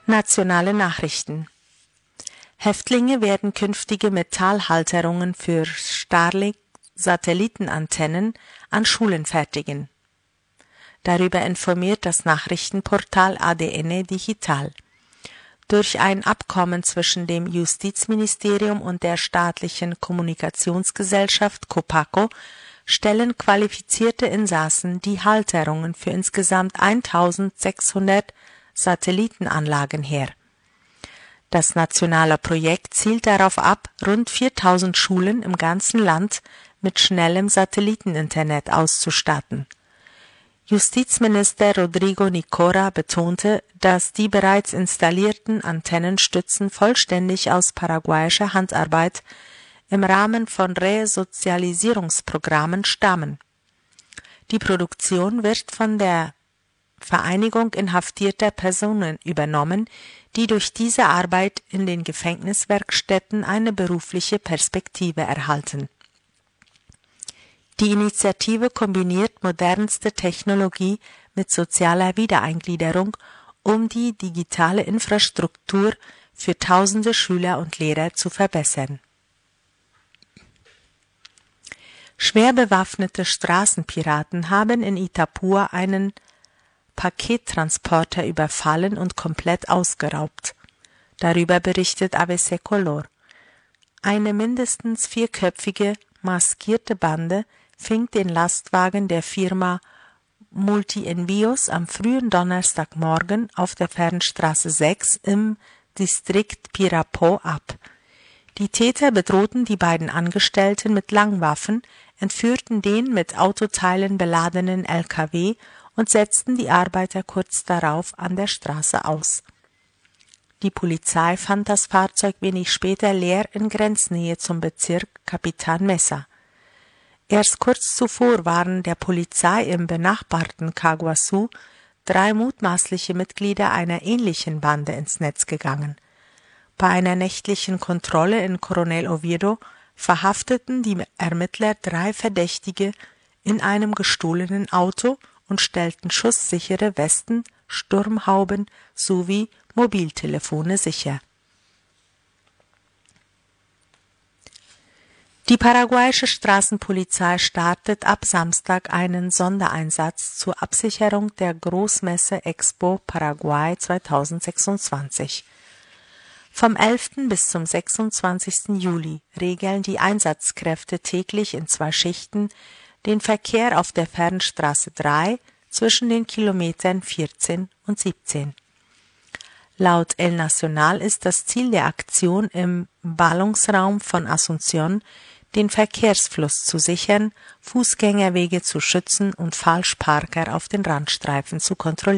Nationale Nachrichten. Häftlinge werden künftige Metallhalterungen für Starlink-Satellitenantennen an Schulen fertigen. Darüber informiert das Nachrichtenportal ADN Digital. Durch ein Abkommen zwischen dem Justizministerium und der staatlichen Kommunikationsgesellschaft Copaco stellen qualifizierte Insassen die Halterungen für insgesamt 1600 Satellitenanlagen her. Das nationale Projekt zielt darauf ab, rund 4000 Schulen im ganzen Land mit schnellem Satelliteninternet auszustatten. Justizminister Rodrigo Nicora betonte, dass die bereits installierten Antennenstützen vollständig aus paraguayischer Handarbeit im Rahmen von Resozialisierungsprogrammen stammen. Die Produktion wird von der Vereinigung inhaftierter Personen übernommen, die durch diese Arbeit in den Gefängniswerkstätten eine berufliche Perspektive erhalten. Die Initiative kombiniert modernste Technologie mit sozialer Wiedereingliederung, um die digitale Infrastruktur für tausende Schüler und Lehrer zu verbessern. Schwer bewaffnete Straßenpiraten haben in Itapúa einen Pakettransporter überfallen und komplett ausgeraubt. Darüber berichtet ABC Color. Eine mindestens 4-köpfige, maskierte Bande fing den Lastwagen der Firma Multi-Envíos am frühen Donnerstagmorgen auf der Fernstraße 6 im Distrikt Pirapó ab. Die Täter bedrohten die beiden Angestellten mit Langwaffen, entführten den mit Autoteilen beladenen LKW und setzten die Arbeiter kurz darauf an der Straße aus. Die Polizei fand das Fahrzeug wenig später leer in Grenznähe zum Bezirk Capitán Mesa. Erst kurz zuvor waren der Polizei im benachbarten Caguazú 3 mutmaßliche Mitglieder einer ähnlichen Bande ins Netz gegangen. Bei einer nächtlichen Kontrolle in Coronel Oviedo verhafteten die Ermittler 3 Verdächtige in einem gestohlenen Auto und stellten schusssichere Westen, Sturmhauben sowie Mobiltelefone sicher. Die paraguayische Straßenpolizei startet ab Samstag einen Sondereinsatz zur Absicherung der Großmesse Expo Paraguay 2026. Vom 11. bis zum 26. Juli regeln die Einsatzkräfte täglich in 2 Schichten den Verkehr auf der Fernstraße 3 zwischen den Kilometern 14 und 17. Laut El Nacional ist das Ziel der Aktion im Ballungsraum von Asunción, den Verkehrsfluss zu sichern, Fußgängerwege zu schützen und Falschparker auf den Randstreifen zu kontrollieren.